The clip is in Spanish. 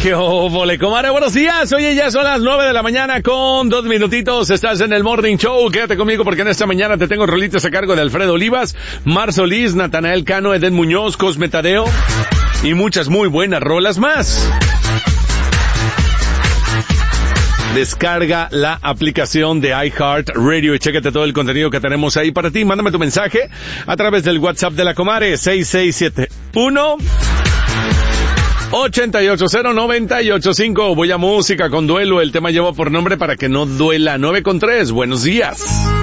¡Qué óvole, comadre! Buenos días. Oye, ya son las 9 de la mañana con 2 minutitos. Estás en el Morning Show. Quédate conmigo porque en esta mañana te tengo rolitas a cargo de Alfredo Olivas, Mar Solís, Natanael Cano, Eden Muñoz, Cosme Tadeo y muchas muy buenas rolas más. Descarga la aplicación de iHeartRadio y chécate todo el contenido que tenemos ahí para ti. Mándame tu mensaje a través del WhatsApp de la comadre 6671 880-985. Voy a música con Duelo. El tema lleva por nombre Para que no duela. 9:03. Buenos días.